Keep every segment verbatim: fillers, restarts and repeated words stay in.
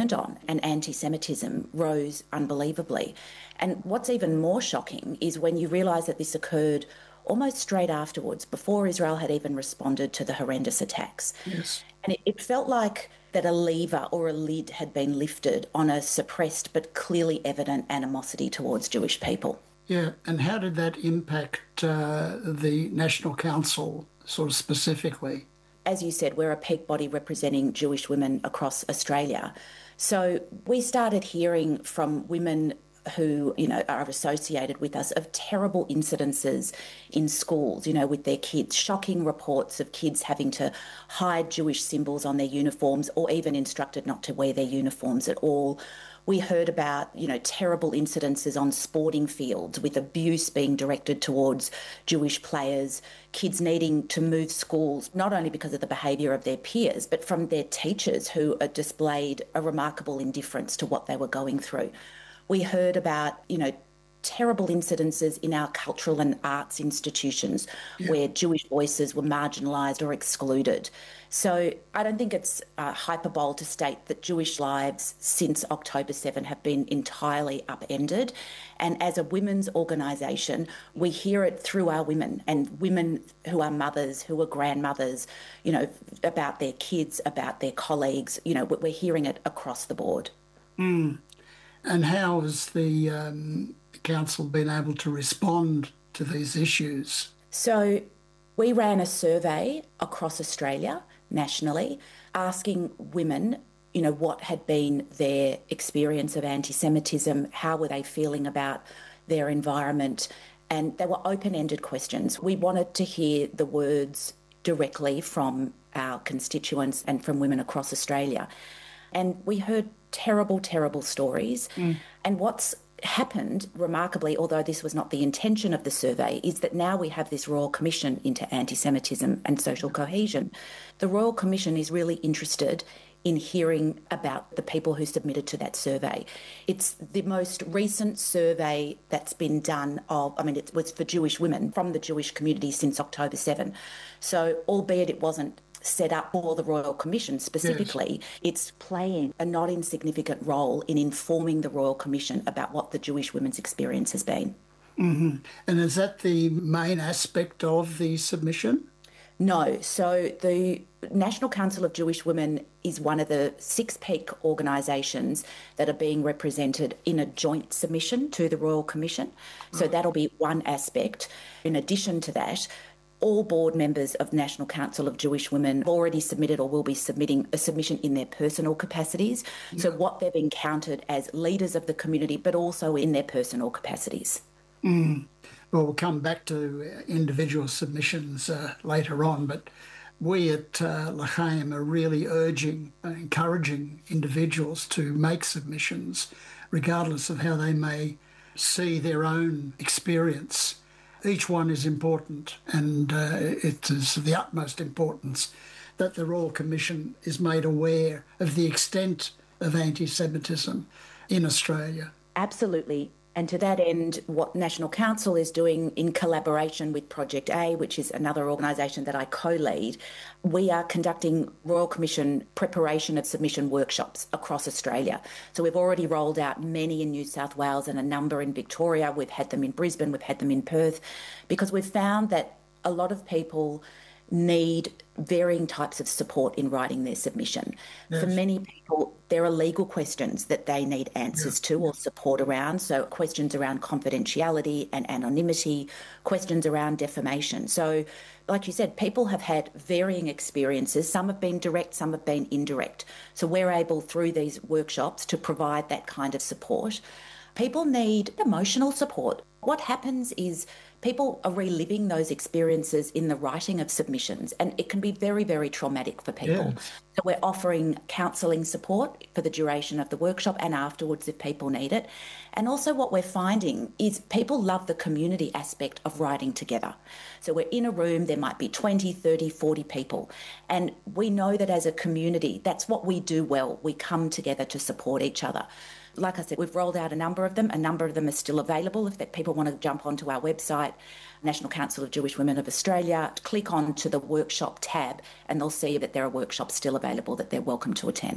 turned on and anti-Semitism rose unbelievably. And what's even more shocking is when you realise that this occurred almost straight afterwards, before Israel had even responded to the horrendous attacks. Yes. And it, it felt like that a lever or a lid had been lifted on a suppressed but clearly evident animosity towards Jewish people. Yeah, and how did that impact uh, the National Council sort of specifically? As you said, we're a peak body representing Jewish women across Australia. So we started hearing from women who, you know, are associated with us of terrible incidences in schools, you know, with their kids, shocking reports of kids having to hide Jewish symbols on their uniforms or even instructed not to wear their uniforms at all. We heard about, you know, terrible incidences on sporting fields with abuse being directed towards Jewish players, kids needing to move schools, not only because of the behaviour of their peers, but from their teachers who displayed a remarkable indifference to what they were going through. We heard about, you know, terrible incidences in our cultural and arts institutions yeah. where Jewish voices were marginalised or excluded. So I don't think it's uh, hyperbole to state that Jewish lives since October seventh have been entirely upended. And as a women's organisation, we hear it through our women and women who are mothers, who are grandmothers, you know, about their kids, about their colleagues. You know, we're hearing it across the board. Mm. And how has the um, council been able to respond to these issues? So we ran a survey across Australia, nationally, asking women, you know, what had been their experience of anti-Semitism, how were they feeling about their environment, and they were open-ended questions. We wanted to hear the words directly from our constituents and from women across Australia. And we heard terrible, terrible stories. Mm. And what's happened, remarkably, although this was not the intention of the survey, is that now we have this Royal Commission into anti-Semitism and social cohesion. The Royal Commission is really interested in hearing about the people who submitted to that survey. It's the most recent survey that's been done of, I mean, it was for Jewish women from the Jewish community since October seventh. So albeit it wasn't set up for the Royal Commission specifically, yes. It's playing a not insignificant role in informing the Royal Commission about what the Jewish women's experience has been. Mm-hmm. And is that the main aspect of the submission? No. So the National Council of Jewish Women is one of the six peak organisations that are being represented in a joint submission to the Royal Commission. So that'll be one aspect. In addition to that, all board members of National Council of Jewish Women have already submitted or will be submitting a submission in their personal capacities. Yeah. So what they've encountered as leaders of the community, but also in their personal capacities. Mm. Well, we'll come back to individual submissions uh, later on, but we at uh, L'chaim are really urging and encouraging individuals to make submissions, regardless of how they may see their own experience. Each one is important, and uh, it is of the utmost importance that the Royal Commission is made aware of the extent of anti-Semitism in Australia. Absolutely. And to that end, what National Council is doing in collaboration with Project A, which is another organisation that I co-lead, we are conducting Royal Commission preparation of submission workshops across Australia. So we've already rolled out many in New South Wales and a number in Victoria. We've had them in Brisbane, we've had them in Perth, because we've found that a lot of people need varying types of support in writing their submission. Yes. For many people, there are legal questions that they need answers yeah. to or support around. So questions around confidentiality and anonymity, questions around defamation. So like you said, people have had varying experiences. Some have been direct, some have been indirect. So we're able through these workshops to provide that kind of support. People need emotional support. What happens is people are reliving those experiences in the writing of submissions, and it can be very, very traumatic for people. Yes. So we're offering counselling support for the duration of the workshop and afterwards if people need it. And also what we're finding is people love the community aspect of writing together. So we're in a room, there might be twenty, thirty, forty people, and we know that as a community, that's what we do well. We come together to support each other. Like I said, we've rolled out a number of them. A number of them are still available. If people want to jump onto our website, National Council of Jewish Women of Australia, click on to the workshop tab and they'll see that there are workshops still available that they're welcome to attend.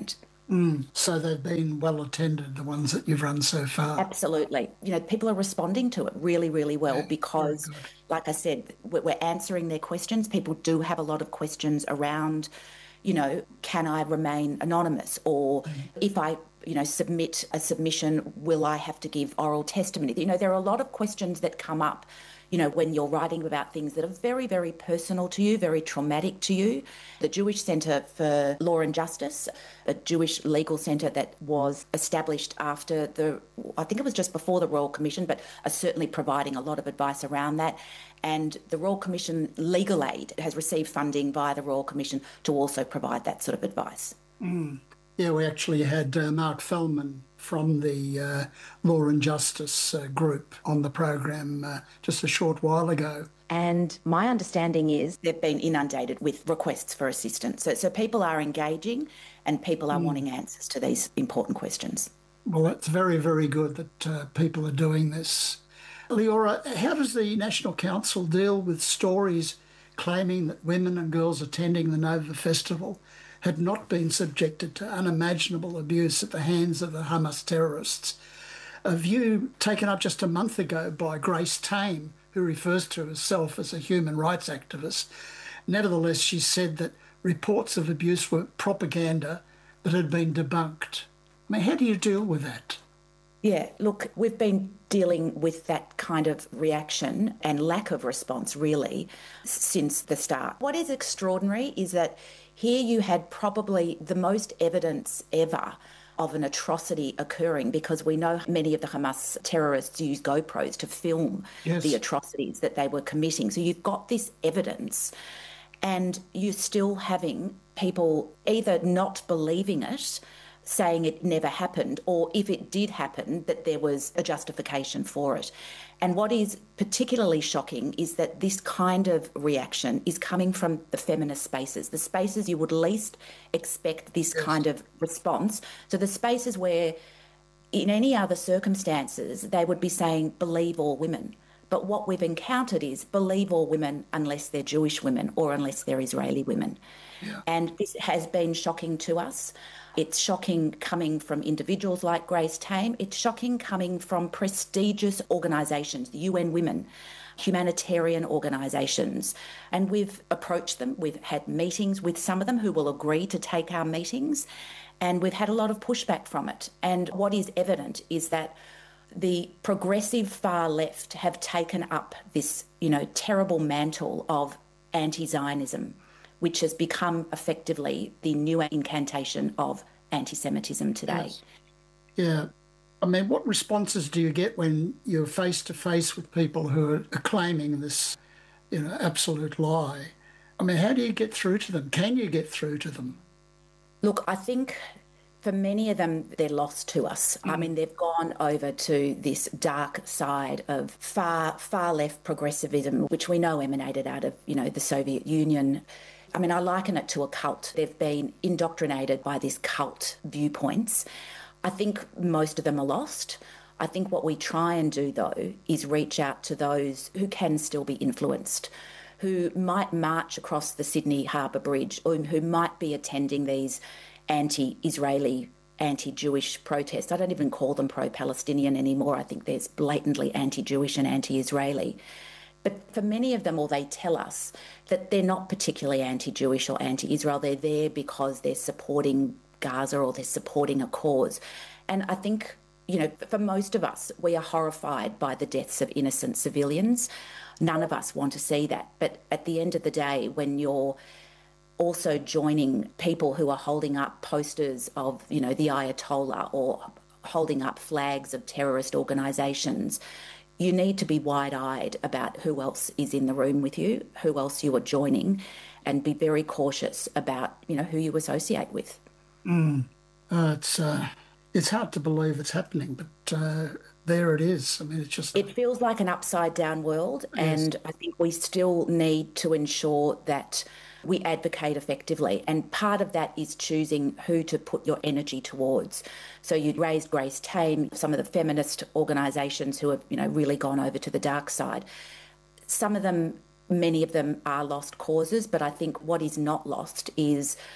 Mm. So they've been well attended, the ones that you've run so far. Absolutely. You know, people are responding to it really, really well Yeah, very because, good. like I said, we're we're answering their questions. People do have a lot of questions around, you know, can I remain anonymous? Or Mm. if I, you know, submit a submission, will I have to give oral testimony? You know, there are a lot of questions that come up, you know, when you're writing about things that are very, very personal to you, very traumatic to you. The Jewish Centre for Law and Justice, a Jewish legal centre that was established after the, I think it was just before the Royal Commission, but are certainly providing a lot of advice around that. And the Royal Commission Legal Aid has received funding via the Royal Commission to also provide that sort of advice. Mm. Yeah, we actually had uh, Mark Fellman from the uh, Law and Justice uh, group on the program uh, just a short while ago. And my understanding is they've been inundated with requests for assistance. So, so people are engaging and people are mm. wanting answers to these important questions. Well, that's very, very good that uh, people are doing this. Leora, how does the National Council deal with stories claiming that women and girls attending the Nova Festival had not been subjected to unimaginable abuse at the hands of the Hamas terrorists? A view taken up just a month ago by Grace Tame, who refers to herself as a human rights activist. Nevertheless, she said that reports of abuse were propaganda that had been debunked. I mean, how do you deal with that? Yeah, look, we've been dealing with that kind of reaction and lack of response, really, since the start. What is extraordinary is that here you had probably the most evidence ever of an atrocity occurring, because we know many of the Hamas terrorists use GoPros to film yes. the atrocities that they were committing. So you've got this evidence and you're still having people either not believing it, saying it never happened, or if it did happen, that there was a justification for it. And what is particularly shocking is that this kind of reaction is coming from the feminist spaces, the spaces you would least expect this yes. kind of response. So the spaces where in any other circumstances, they would be saying, believe all women. But what we've encountered is believe all women unless they're Jewish women or unless they're Israeli women. Yeah. And this has been shocking to us. It's shocking coming from individuals like Grace Tame. It's shocking coming from prestigious organisations, the U N Women, humanitarian organisations. And we've approached them. We've had meetings with some of them who will agree to take our meetings. And we've had a lot of pushback from it. And what is evident is that the progressive far left have taken up this, you know, terrible mantle of anti-Zionism, which has become effectively the new incantation of anti-Semitism today. Yes. Yeah. I mean, what responses do you get when you're face-to-face with people who are claiming this, you know, absolute lie? I mean, how do you get through to them? Can you get through to them? Look, I think for many of them, they're lost to us. Mm. I mean, they've gone over to this dark side of far, far left progressivism, which we know emanated out of, you know, the Soviet Union. I mean, I liken it to a cult. They've been indoctrinated by these cult viewpoints. I think most of them are lost. I think what we try and do, though, is reach out to those who can still be influenced, who might march across the Sydney Harbour Bridge, or who might be attending these anti-Israeli, anti-Jewish protests. I don't even call them pro-Palestinian anymore. I think there's blatantly anti-Jewish and anti-Israeli. But for many of them, or they tell us that they're not particularly anti-Jewish or anti-Israel. They're there because they're supporting Gaza or they're supporting a cause. And I think, you know, for most of us, we are horrified by the deaths of innocent civilians. None of us want to see that. But at the end of the day, when you're also joining people who are holding up posters of, you know, the Ayatollah or holding up flags of terrorist organisations, you need to be wide-eyed about who else is in the room with you, who else you are joining, and be very cautious about, you know, who you associate with. Mm. Uh, it's uh, it's hard to believe it's happening, but uh, there it is. I mean, it's just... It feels like an upside-down world, yes. And I think we still need to ensure that we advocate effectively. And part of that is choosing who to put your energy towards. So you'd raised Grace Tame, some of the feminist organisations who have, you know, really gone over to the dark side. Some of them, many of them are lost causes, but I think what is not lost is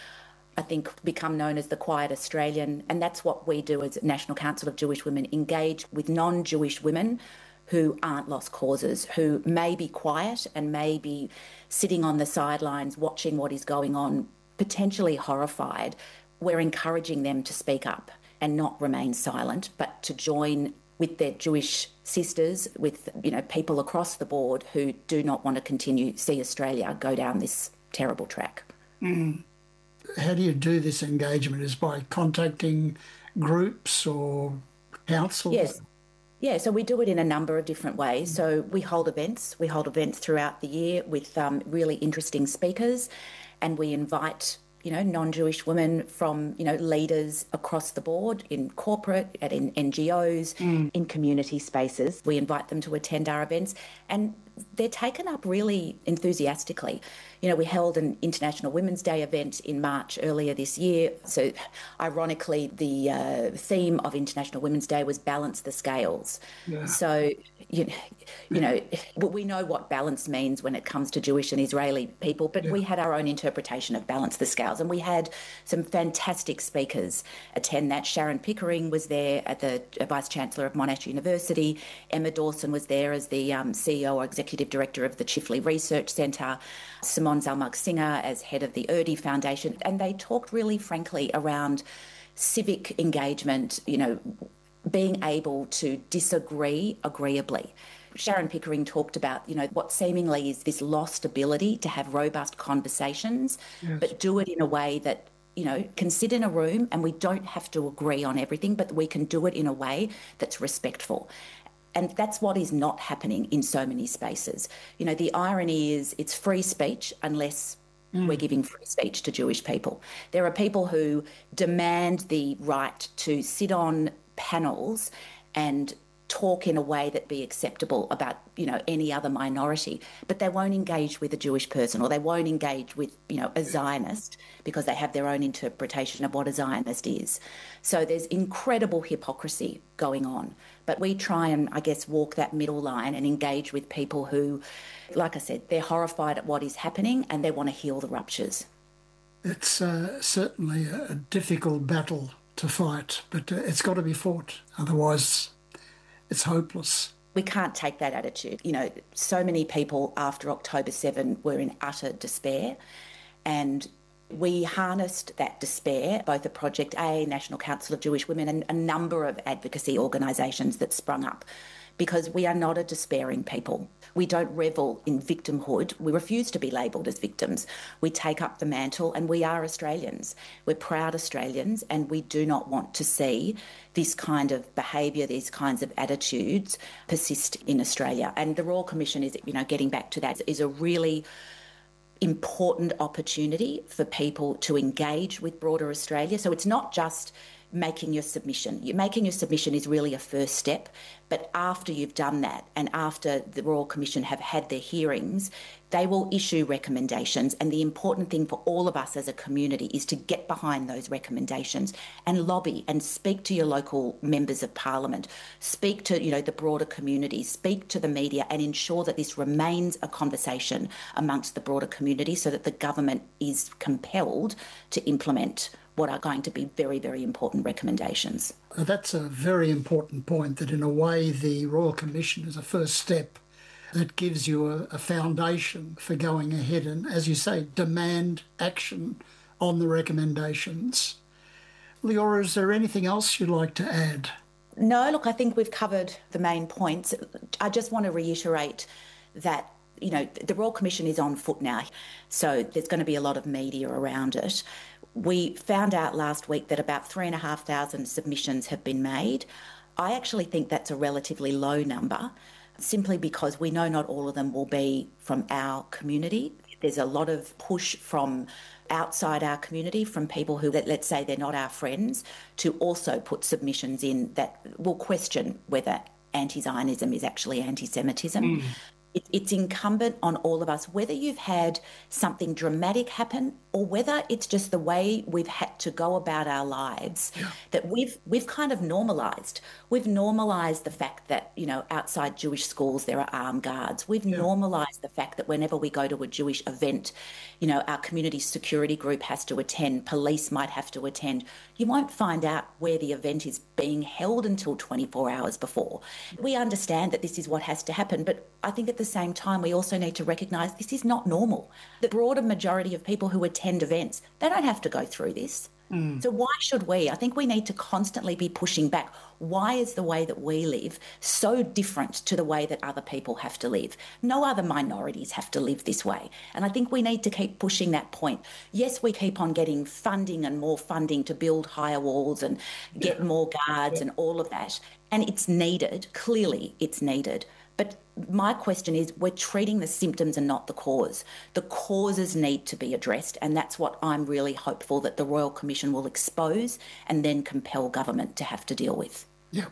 I think, become known as the Quiet Australian. And that's what we do as National Council of Jewish Women, engage with non-Jewish women who aren't lost causes, who may be quiet and may be sitting on the sidelines watching what is going on, potentially horrified. We're encouraging them to speak up and not remain silent, but to join with their Jewish sisters, with, you know, people across the board who do not want to continue see Australia go down this terrible track. Mm. How do you do this engagement? Is by contacting groups or councils? Yes. Yeah, so we do it in a number of different ways. So we hold events. We hold events throughout the year with um, really interesting speakers, and we invite, you know, non-Jewish women from, you know, leaders across the board in corporate and in N G Os, mm. in community spaces. We invite them to attend our events, and they're taken up really enthusiastically. You know, we held an International Women's Day event in March earlier this year. So ironically, the uh, theme of International Women's Day was balance the scales. Yeah. So, you, you know, we know what balance means when it comes to Jewish and Israeli people, but yeah. we had our own interpretation of balance the scales, and we had some fantastic speakers attend that. Sharon Pickering was there, at the Vice-Chancellor of Monash University. Emma Dawson was there as the um, C E O or Executive Director of the Chifley Research Centre. Simone Zalmag-Singer as head of the Erdi Foundation, and they talked really frankly around civic engagement, you know, being able to disagree agreeably. Sharon Pickering talked about, you know, what seemingly is this lost ability to have robust conversations, yes. but do it in a way that, you know, can sit in a room and we don't have to agree on everything, but we can do it in a way that's respectful. And that's what is not happening in so many spaces. You know, the irony is it's free speech unless mm. we're giving free speech to Jewish people. There are people who demand the right to sit on panels and talk in a way that be acceptable about, you know, any other minority, but they won't engage with a Jewish person, or they won't engage with, you know, a Zionist, because they have their own interpretation of what a Zionist is. So there's incredible hypocrisy going on. But we try and, I guess, walk that middle line and engage with people who, like I said, they're horrified at what is happening and they want to heal the ruptures. It's uh, certainly a difficult battle to fight, but uh, it's got to be fought. Otherwise, it's hopeless. We can't take that attitude. You know, so many people after October seventh were in utter despair, and we harnessed that despair, both at Project A, National Council of Jewish Women, and a number of advocacy organisations that sprung up, because we are not a despairing people. We don't revel in victimhood. We refuse to be labelled as victims. We take up the mantle, and we are Australians. We're proud Australians, and we do not want to see this kind of behaviour, these kinds of attitudes persist in Australia. And the Royal Commission is, you know, getting back to that, is a really important opportunity for people to engage with broader Australia. So it's not just making your submission. You're making your submission is really a first step, but after you've done that, and after the Royal Commission have had their hearings, they will issue recommendations. And the important thing for all of us as a community is to get behind those recommendations and lobby and speak to your local members of parliament, speak to, you know, the broader community, speak to the media, and ensure that this remains a conversation amongst the broader community, so that the government is compelled to implement what are going to be very, very important recommendations. That's a very important point, that in a way the Royal Commission is a first step that gives you a, a foundation for going ahead and, as you say, demand action on the recommendations. Leora, is there anything else you'd like to add? No, look, I think we've covered the main points. I just want to reiterate that, you know, the Royal Commission is on foot now, so there's going to be a lot of media around it. We found out last week that about three and a half thousand submissions have been made. I actually think that's a relatively low number, simply because we know not all of them will be from our community. There's a lot of push from outside our community, from people who, let's say, they're not our friends, to also put submissions in that will question whether anti-Zionism is actually anti-Semitism. Mm. It, it's incumbent on all of us, whether you've had something dramatic happen or whether it's just the way we've had to go about our lives, Yeah. that we've we've kind of normalised. We've normalised the fact that, you know, outside Jewish schools there are armed guards. We've Yeah. normalised the fact that whenever we go to a Jewish event, you know, our community security group has to attend, police might have to attend. You won't find out where the event is being held until twenty-four hours before. We understand that this is what has to happen, but I think at the same time we also need to recognise this is not normal. The broader majority of people who attend events, they don't have to go through this. Mm. So why should we? I think we need to constantly be pushing back. Why is the way that we live so different to the way that other people have to live? No other minorities have to live this way. And I think we need to keep pushing that point. Yes, we keep on getting funding and more funding to build higher walls and get Yeah. more guards Yeah. and all of that. And it's needed. Clearly, it's needed. But my question is, we're treating the symptoms and not the cause. The causes need to be addressed, and that's what I'm really hopeful that the Royal Commission will expose and then compel government to have to deal with. Yeah.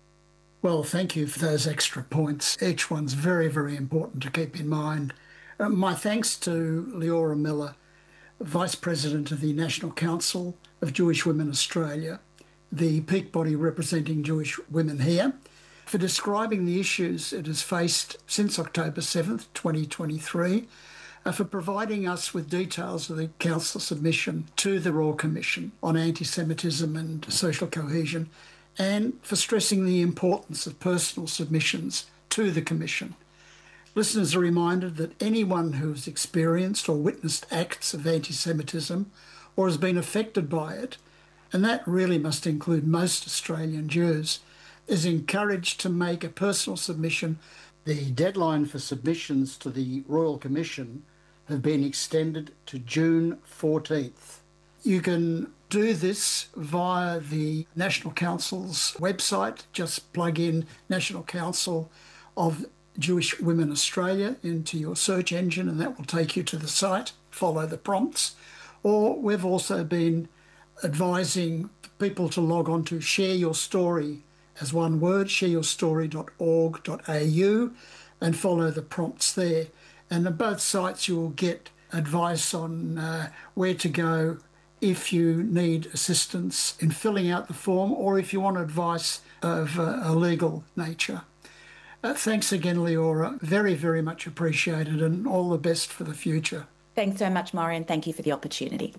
Well, thank you for those extra points. Each one's very, very important to keep in mind. Uh, my thanks to Leora Miller, Vice President of the National Council of Jewish Women Australia, the peak body representing Jewish women here, for describing the issues it has faced since October seventh, twenty twenty-three, uh, for providing us with details of the Council submission to the Royal Commission on anti-Semitism and social cohesion, and for stressing the importance of personal submissions to the Commission. Listeners are reminded that anyone who has experienced or witnessed acts of anti-Semitism or has been affected by it, and that really must include most Australian Jews, is encouraged to make a personal submission. The deadline for submissions to the Royal Commission have been extended to June fourteenth. You can do this via the National Council's website. Just plug in National Council of Jewish Women Australia into your search engine and that will take you to the site. Follow the prompts. Or we've also been advising people to log on to Share Your Story as one word, share your story dot org dot a u, and follow the prompts there. And on both sites you will get advice on uh, where to go if you need assistance in filling out the form or if you want advice of uh, a legal nature. Uh, thanks again, Leora. Very, very much appreciated, and all the best for the future. Thanks so much, Maury, and thank you for the opportunity.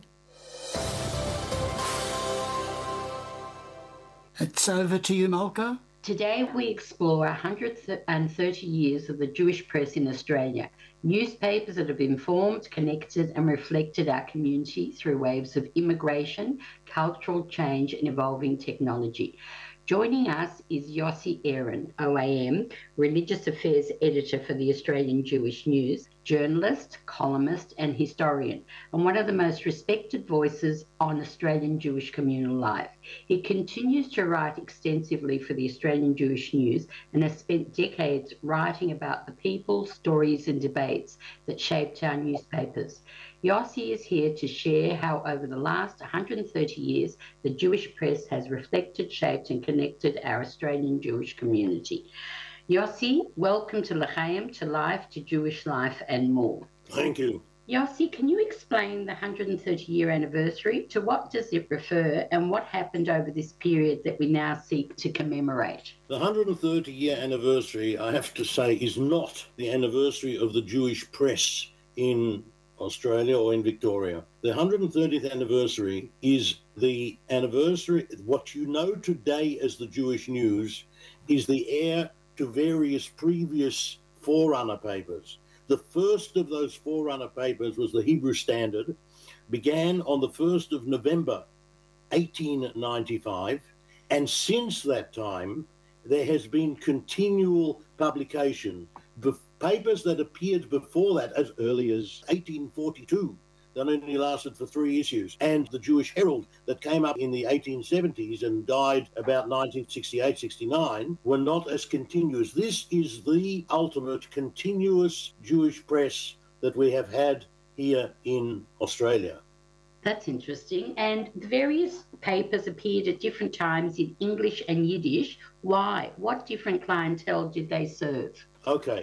It's over to you, Malka. Today we explore one hundred thirty years of the Jewish press in Australia, newspapers that have informed, connected and reflected our community through waves of immigration, cultural change and evolving technology. Joining us is Yossi Aaron, O A M, Religious Affairs Editor for the Australian Jewish News, journalist, columnist and historian, and one of the most respected voices on Australian Jewish communal life. He continues to write extensively for the Australian Jewish News and has spent decades writing about the people, stories and debates that shaped our newspapers. Yossi is here to share how over the last one hundred thirty years the Jewish press has reflected, shaped and connected our Australian Jewish community. Yossi, welcome to L'chaim, to Life, to Jewish Life and more. Thank you. Yossi, can you explain the one hundred thirty year anniversary? To what does it refer and what happened over this period that we now seek to commemorate? The one hundred thirty year anniversary, I have to say, is not the anniversary of the Jewish press in Australia or in Victoria. The one hundred thirtieth anniversary is the anniversary, what you know today as the Jewish News is the heir to various previous forerunner papers. The first of those forerunner papers was the Hebrew Standard, began on the first of November eighteen ninety-five, and since that time there has been continual publication. The papers that appeared before that as early as eighteen forty-two, that only lasted for three issues, and the Jewish Herald that came up in the eighteen seventies and died about nineteen sixty-eight sixty-nine were not as continuous. This is the ultimate continuous Jewish press that we have had here in Australia. That's interesting. And the various papers appeared at different times in English and Yiddish. Why? What different clientele did they serve? Okay.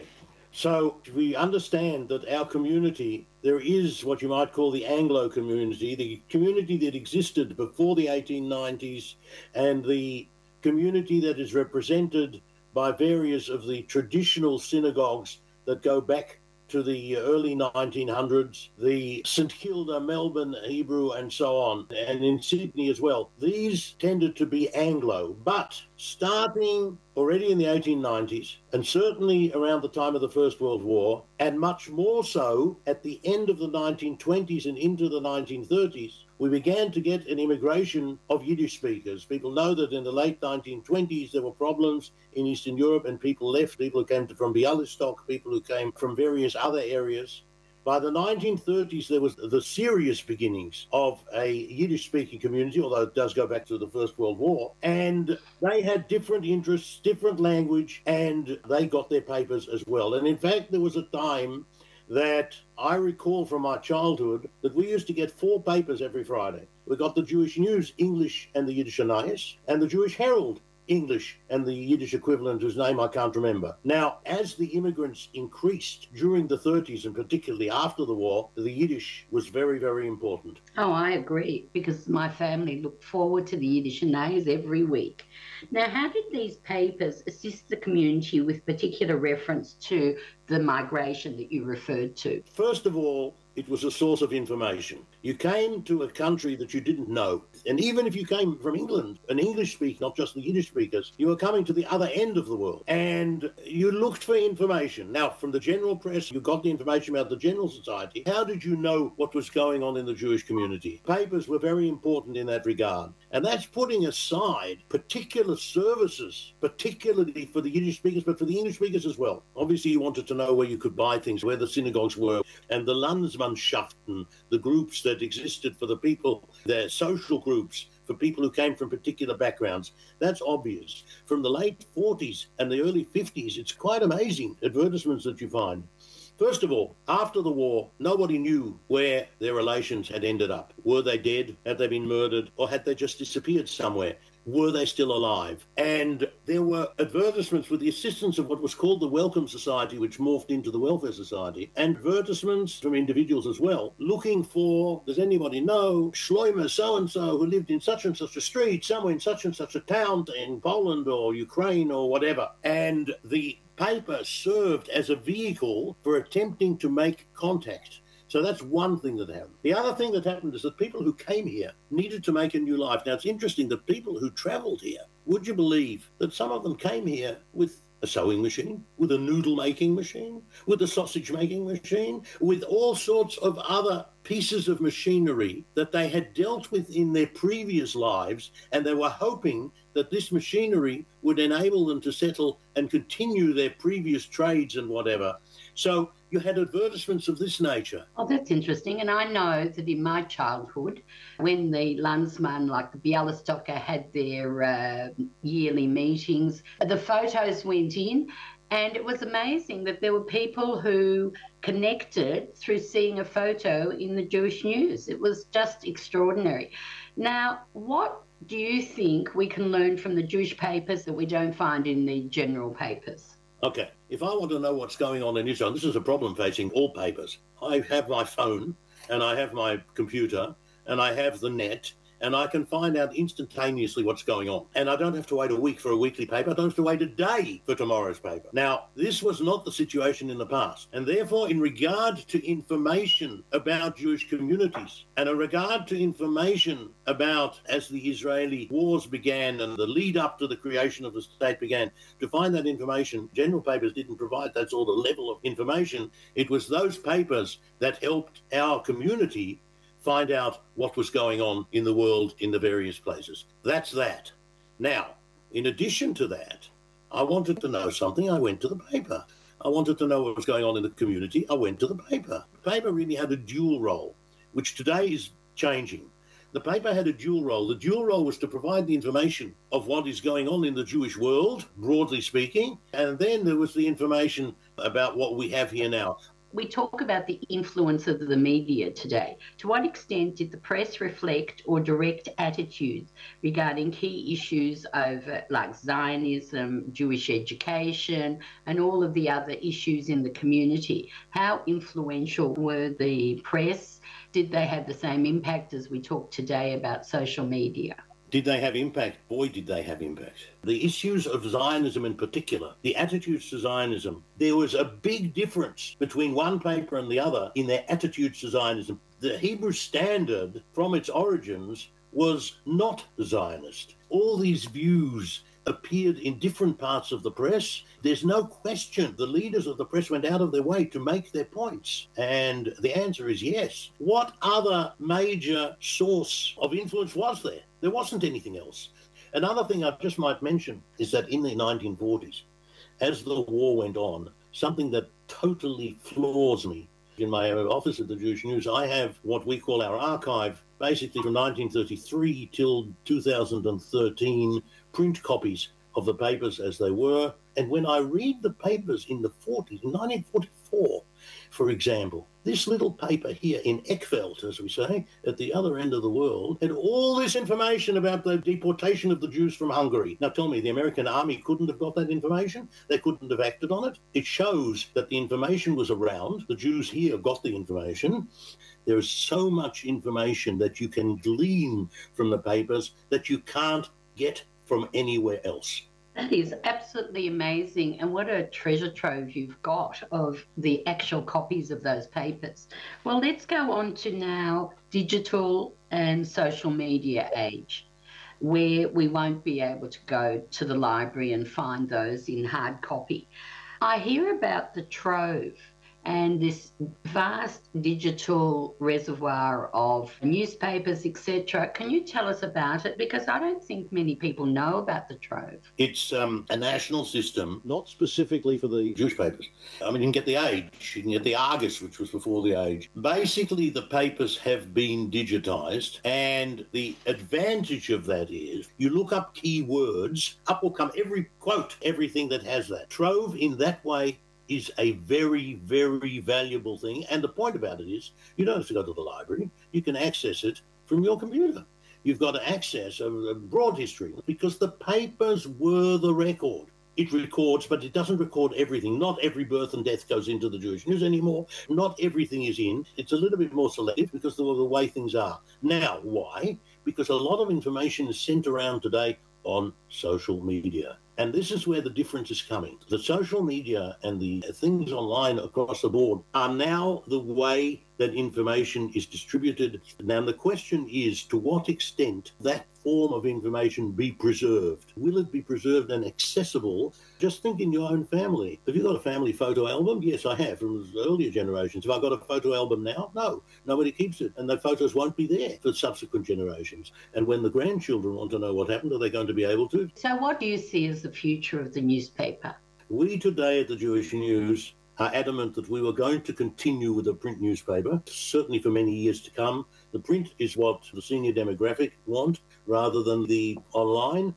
So we understand that our community, there is what you might call the Anglo community, the community that existed before the eighteen nineties, and the community that is represented by various of the traditional synagogues that go back to the early nineteen hundreds, the St Kilda, Melbourne Hebrew, and so on, and in Sydney as well. These tended to be Anglo, but starting already in the eighteen nineties, and certainly around the time of the First World War, and much more so at the end of the nineteen twenties and into the nineteen thirties, we began to get an immigration of Yiddish speakers. People know that in the late nineteen twenties there were problems in Eastern Europe and people left, people who came from Bialystok, people who came from various other areas. By the nineteen thirties, there was the serious beginnings of a Yiddish-speaking community, although it does go back to the First World War, and they had different interests, different language, and they got their papers as well. And in fact, there was a time that I recall from my childhood that we used to get four papers every Friday. We got the Jewish News, English, and the Yiddish Anais, and the Jewish Herald, English, and the Yiddish equivalent, whose name I can't remember. Now, as the immigrants increased during the thirties, and particularly after the war, the Yiddish was very, very important. Oh, I agree, because my family looked forward to the Yiddish Anais every week. Now, how did these papers assist the community with particular reference to the migration that you referred to? First of all, it was a source of information. You came to a country that you didn't know. And even if you came from England, an English speaker, not just the Yiddish speakers, you were coming to the other end of the world. And you looked for information. Now, from the general press, you got the information about the general society. How did you know what was going on in the Jewish community? Papers were very important in that regard. And that's putting aside particular services, particularly for the Yiddish speakers, but for the English speakers as well. Obviously, you wanted to know where you could buy things, where the synagogues were, and the Landsmannschaften, the groups that existed for the people, their social groups, for people who came from particular backgrounds. That's obvious. From the late forties and the early fifties, it's quite amazing advertisements that you find. First of all, after the war, nobody knew where their relations had ended up. Were they dead? Had they been murdered? Or had they just disappeared somewhere? Were they still alive? And there were advertisements with the assistance of what was called the Welcome Society, which morphed into the Welfare Society, and advertisements from individuals as well, looking for, does anybody know, Shloima so-and-so who lived in such and such a street, somewhere in such and such a town in Poland or Ukraine or whatever. And the paper served as a vehicle for attempting to make contact. So that's one thing that happened. The other thing that happened is that people who came here needed to make a new life. Now, it's interesting that people who travelled here, would you believe that some of them came here with a sewing machine, with a noodle-making machine, with a sausage-making machine, with all sorts of other pieces of machinery that they had dealt with in their previous lives, and they were hoping that this machinery would enable them to settle and continue their previous trades and whatever. So you had advertisements of this nature. Oh, that's interesting. And I know that in my childhood, when the Landsmann, like the Bialystoker, had their uh, yearly meetings, the photos went in, and it was amazing that there were people who connected through seeing a photo in the Jewish News. It was just extraordinary. Now, what do you think we can learn from the Jewish papers that we don't find in the general papers? Okay, if I want to know what's going on in Israel, this is a problem facing all papers. I have my phone and I have my computer and I have the net, and I can find out instantaneously what's going on. And I don't have to wait a week for a weekly paper. I don't have to wait a day for tomorrow's paper. Now, this was not the situation in the past. And therefore, in regard to information about Jewish communities and in regard to information about, as the Israeli wars began and the lead up to the creation of the state began, to find that information, general papers didn't provide that sort of level of information. It was those papers that helped our community find out what was going on in the world in the various places. That's that. Now, in addition to that, I wanted to know something. I went to the paper. I wanted to know what was going on in the community. I went to the paper. The paper really had a dual role, which today is changing. The paper had a dual role. The dual role was to provide the information of what is going on in the Jewish world, broadly speaking, and then there was the information about what we have here now. We talk about the influence of the media today. To what extent did the press reflect or direct attitudes regarding key issues over like Zionism, Jewish education, and all of the other issues in the community? How influential were the press? Did they have the same impact as we talk today about social media? Did they have impact? Boy, did they have impact. The issues of Zionism in particular, the attitudes to Zionism, there was a big difference between one paper and the other in their attitudes to Zionism. The Hebrew Standard, from its origins, was not Zionist. All these views appeared in different parts of the press. There's no question the leaders of the press went out of their way to make their points. And the answer is yes. What other major source of influence was there? There wasn't anything else. Another thing I just might mention is that in the nineteen forties, as the war went on, something that totally floors me, in my office at the Jewish News, I have what we call our archive, basically from nineteen thirty-three till two thousand thirteen, print copies of the papers as they were. And when I read the papers in the forties, in nineteen forty-four, for example, this little paper here in Eckfeldt, as we say, at the other end of the world, had all this information about the deportation of the Jews from Hungary. Now tell me, the American army couldn't have got that information? They couldn't have acted on it? It shows that the information was around. The Jews here got the information. There is so much information that you can glean from the papers that you can't get from anywhere else. That is absolutely amazing. And what a treasure trove you've got of the actual copies of those papers. Well, let's go on to now digital and social media age, where we won't be able to go to the library and find those in hard copy. I hear about the Trove and this vast digital reservoir of newspapers, et cetera. Can you tell us about it? Because I don't think many people know about the Trove. It's um, a national system, not specifically for the Jewish papers. I mean, you can get the Age, you can get the Argus, which was before the Age. Basically, the papers have been digitised, and the advantage of that is you look up keywords, up will come every quote, everything that has that. Trove, in that way, is a very, very valuable thing. And the point about it is you don't have to go to the library. You can access it from your computer. You've got access a, a broad history because the papers were the record. It records, but it doesn't record everything. Not every birth and death goes into the Jewish News anymore. Not everything is in. It's a little bit more selective because of the way things are. Now, why? Because a lot of information is sent around today on social media. And this is where the difference is coming. The social media and the things online across the board are now the way that information is distributed. Now, the question is to what extent that form of information be preserved. Will it be preserved and accessible? Just think in your own family. Have you got a family photo album? Yes, I have, from earlier generations. Have I got a photo album now? No, nobody keeps it. And the photos won't be there for subsequent generations. And when the grandchildren want to know what happened, are they going to be able to? So what do you see as the future of the newspaper? We today at the Jewish News are adamant that we were going to continue with the print newspaper, certainly for many years to come. The print is what the senior demographic want rather than the online.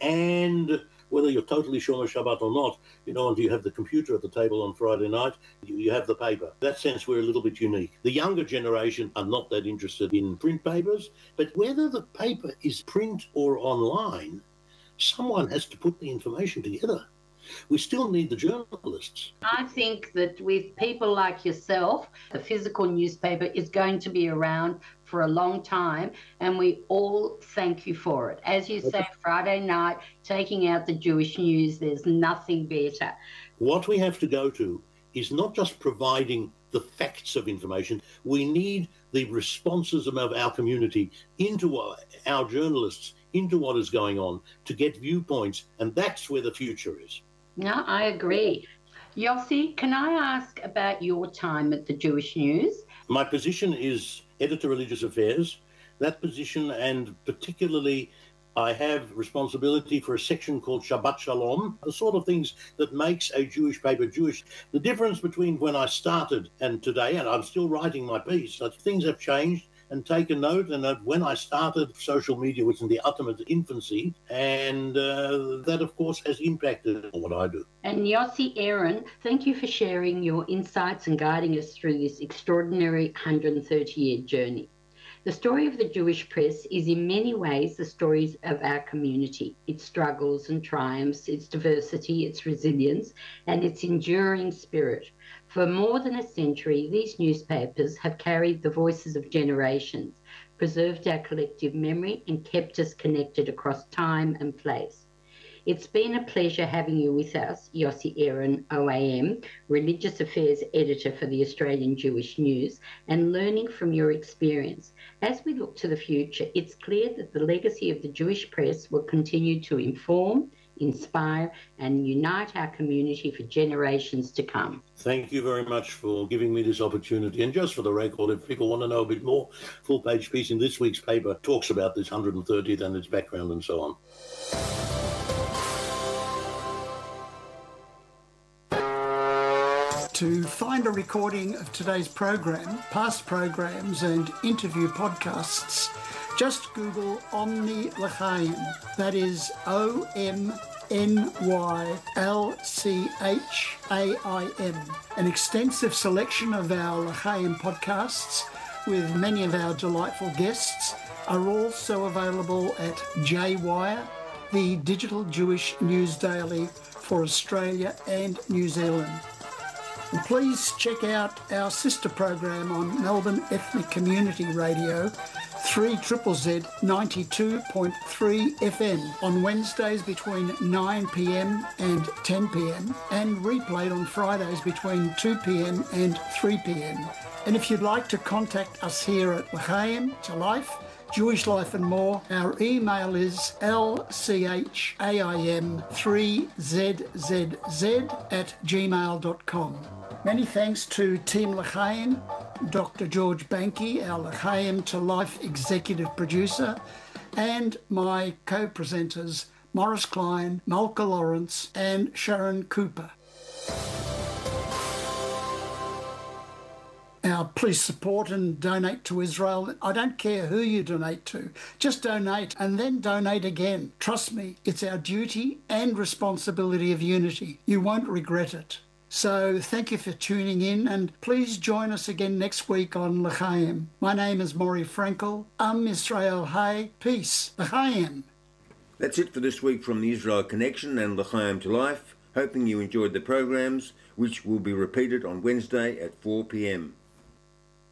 And whether you're totally Shomer Shabbat or not, you know, and you have the computer at the table on Friday night, you, you have the paper. In that sense, we're a little bit unique. The younger generation are not that interested in print papers, but whether the paper is print or online, someone has to put the information together. We still need the journalists. I think that with people like yourself, the physical newspaper is going to be around for a long time, and we all thank you for it. As you say, Friday night, taking out the Jewish News, there's nothing better. What we have to go to is not just providing the facts of information. We need the responses of our community into our, our journalists, into what is going on, to get viewpoints, and that's where the future is. No, I agree. Yossi, can I ask about your time at the Jewish News? My position is Editor Religious Affairs. That position, and particularly I have responsibility for a section called Shabbat Shalom, the sort of things that makes a Jewish paper Jewish. The difference between when I started and today, and I'm still writing my piece, that things have changed and taken note. And that when I started, social media was in the ultimate infancy, and uh, that, of course, has impacted on what I do. And Yossi Aaron, thank you for sharing your insights and guiding us through this extraordinary one hundred thirty year journey. The story of the Jewish press is in many ways the stories of our community, its struggles and triumphs, its diversity, its resilience, and its enduring spirit. For more than a century, these newspapers have carried the voices of generations, preserved our collective memory, and kept us connected across time and place. It's been a pleasure having you with us, Yossi Aaron, O A M, Religious Affairs Editor for the Australian Jewish News, and learning from your experience. As we look to the future, it's clear that the legacy of the Jewish press will continue to inform, inspire, and unite our community for generations to come. Thank you very much for giving me this opportunity. And just for the record, if people want to know a bit more, full-page piece in this week's paper talks about this one hundred thirtieth and its background and so on. To find a recording of today's program, past programs and interview podcasts, just Google Omni L'Chaim. That is O M N Y L C H A I M. An extensive selection of our L'Chaim podcasts with many of our delightful guests are also available at J Wire, the digital Jewish news daily for Australia and New Zealand. And please check out our sister program on Melbourne Ethnic Community Radio, three Z Z Z ninety-two point three F M on Wednesdays between nine p m and ten p m and replayed on Fridays between two p m and three p m. And if you'd like to contact us here at L'Chaim, To Life, Jewish Life and More, our email is L C H A I M three Z Z Z at gmail dot com. Many thanks to Team L'Chaim, Doctor George Banky, our L'Chaim To Life executive producer, and my co-presenters Morris Klein, Malka Lawrence, and Sharon Cooper. Now, please support and donate to Israel. I don't care who you donate to. Just donate and then donate again. Trust me, it's our duty and responsibility of unity. You won't regret it. So thank you for tuning in, and please join us again next week on L'Chaim. My name is Maury Frankel. Am Yisrael Hay. Peace. L'Chaim. That's it for this week from the Israel Connection and L'Chaim To Life. Hoping you enjoyed the programs, which will be repeated on Wednesday at four p m